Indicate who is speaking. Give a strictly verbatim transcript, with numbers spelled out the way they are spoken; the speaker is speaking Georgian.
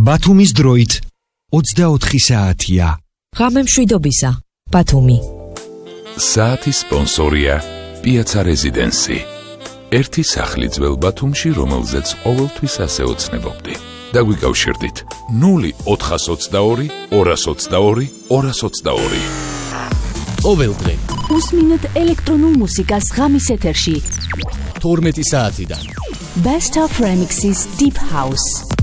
Speaker 1: ბათუმის დროით ოცდაოთხი საათია.
Speaker 2: ღამე მშვიდობისა, ბათუმი.
Speaker 3: საათის სპონსორია პიაცა რეზიდენსი. ერთი სახლი ძველ ბათუმში, რომელზეც ყოველთვის ასე ოცნებობდი. დაგვიკავშირდით ნული ოთხას ოცდაორი ორას ოცდაორი ორას ოცდაორი.
Speaker 4: ყოველდღე
Speaker 5: უსმინეთ ელექტრონულ მუსიკას ღამის ეთერში
Speaker 4: თორმეტი საათიდან
Speaker 5: Best of Remixes Deep House.